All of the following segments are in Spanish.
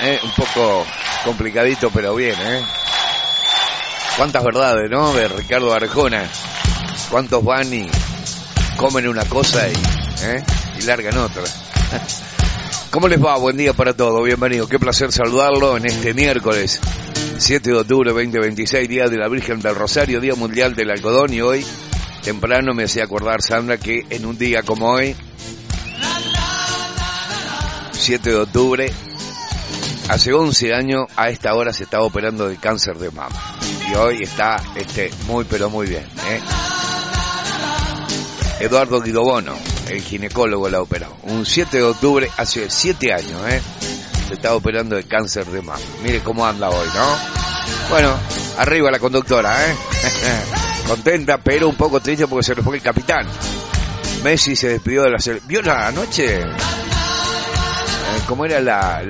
Un poco complicadito, pero bien, Cuántas verdades, ¿no? De Ricardo Arjona. Cuántos van y comen una cosa y largan otra. ¿Cómo les va? Buen día para todos, bienvenido. Qué placer saludarlo en este miércoles 7 de octubre 2026, Día de la Virgen del Rosario, Día Mundial del Algodón. Y hoy, temprano, me hacía acordar, Sandra, que en un día como hoy, 7 de octubre, hace 11 años, a esta hora se estaba operando de cáncer de mama. Y hoy está muy, pero muy bien, Eduardo Guido Bono, el ginecólogo, la operó. Un 7 de octubre, hace 7 años, se estaba operando de cáncer de mama. Mire cómo anda hoy, ¿no? Bueno, arriba la conductora, Contenta, pero un poco triste porque se le fue el capitán. Messi se despidió de la selección. ¿Vio la noche? ¿Cómo era la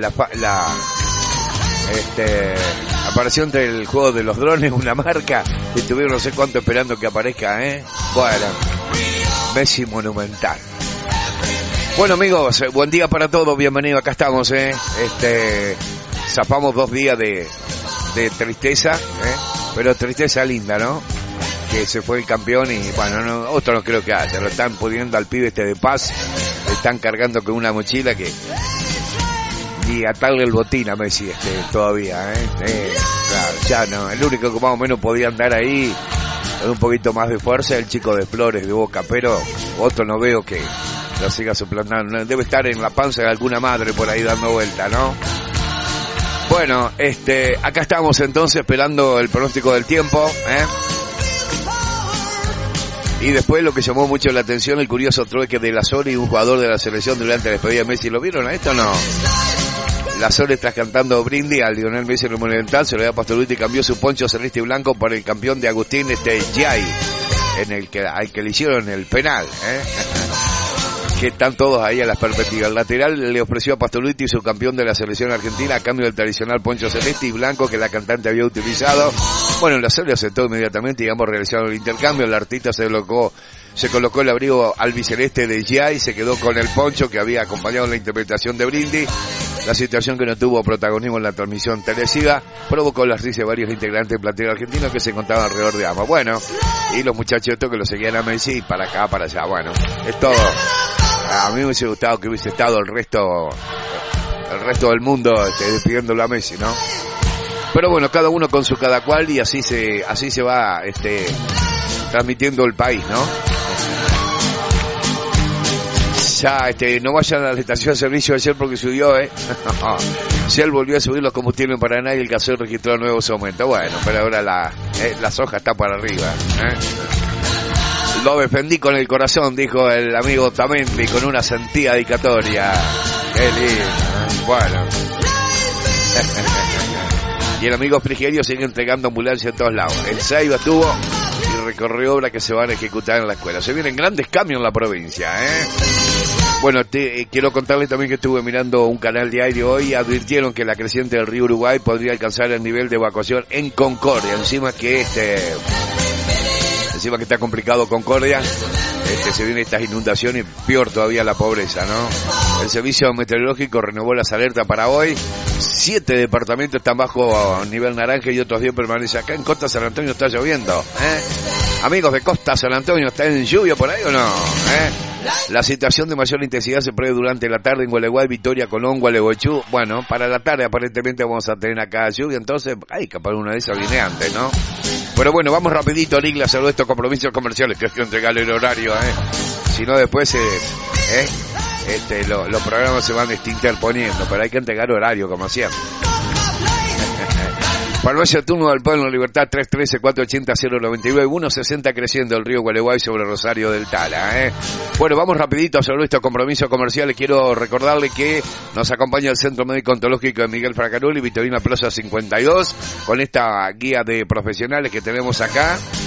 aparición del juego de los drones? Una marca. Estuvieron no sé cuánto esperando que aparezca, Bueno, Messi monumental. Bueno, amigos, buen día para todos, bienvenido, acá estamos, zafamos 2 días de tristeza, pero tristeza linda, ¿no? Que se fue el campeón y, bueno, otro no creo que haya, lo están poniendo al pibe de Paz, le están cargando con una mochila y atarle el botín a Messi todavía, claro, ya no, el único que más o menos podía andar ahí con un poquito más de fuerza el chico de Flores de Boca, pero otro no veo que lo siga suplantando, debe estar en la panza de alguna madre por ahí dando vuelta, ¿no? Bueno, acá estamos entonces esperando el pronóstico del tiempo, Y después lo que llamó mucho la atención, el curioso trueque de Lazori y un jugador de la selección durante la despedida de Messi. ¿Lo vieron a esto o no? Lazori tras cantando brindis a Lionel Messi en el Monumental, se lo dio a Pastorutti y cambió su poncho celeste y blanco por el campeón de Agustín Giai, al que le hicieron el penal, que están todos ahí a las perspectivas. El lateral le ofreció a Pastorutti su campeón de la selección argentina a cambio del tradicional poncho celeste y blanco que la cantante había utilizado. Bueno, la serie aceptó inmediatamente y ambos realizaron el intercambio. El artista se colocó el abrigo albiceleste de Giai y se quedó con el poncho que había acompañado la interpretación de brindis. La situación, que no tuvo protagonismo en la transmisión televisiva, provocó las risas de varios integrantes del plantel argentino que se encontraban alrededor de ambos. Bueno, y los muchachos estos que lo seguían a Messi para acá, para allá. Bueno, es todo. A mí me hubiese gustado que hubiese estado el resto del mundo despidiéndolo a Messi, ¿no? Pero bueno, cada uno con su cada cual y así se va transmitiendo el país, ¿no? Ya, no vayan a la estación de servicio ayer porque subió, Shell volvió a subir los combustibles en Paraná y el gasoil registró nuevos aumentos. Bueno, pero ahora la soja está para arriba, Lo defendí con el corazón, dijo el amigo Tamendi con una sentida dedicatoria. Qué lindo, Bueno. Y el amigo Frigerio sigue entregando ambulancia en todos lados. El Saiba tuvo y recorrió obras que se van a ejecutar en la escuela. Se vienen grandes cambios en la provincia, Bueno, quiero contarles también que estuve mirando un canal diario hoy y advirtieron que la creciente del río Uruguay podría alcanzar el nivel de evacuación en Concordia. Encima que está complicado Concordia, se vienen estas inundaciones y peor todavía la pobreza, ¿no? El servicio meteorológico renovó las alertas para hoy. 7 departamentos están bajo nivel naranja y otros 10 permanecen. Acá en Costa San Antonio está lloviendo, Amigos de Costa San Antonio, ¿está en lluvia por ahí o no? La situación de mayor intensidad se prevé durante la tarde en Gualeguay, Victoria, Colón, Gualeguaychú. Bueno, para la tarde aparentemente vamos a tener acá lluvia, entonces, capaz una de esas viene antes, ¿no? Pero bueno, vamos rapidito, Ligla, saludos a estos compromisos comerciales, que es que entregarle el horario, Si no después, los programas se van interponiendo, pero hay que entregar horario, como siempre. Farmacia Turno del Pueblo, Libertad 313-480-099, 160 creciendo el río Gualeguay sobre Rosario del Tala, Bueno, vamos rapidito sobre estos compromisos comerciales. Quiero recordarle que nos acompaña el Centro Médico Ontológico de Miguel Fracaroli, Victorina Plaza 52, con esta guía de profesionales que tenemos acá.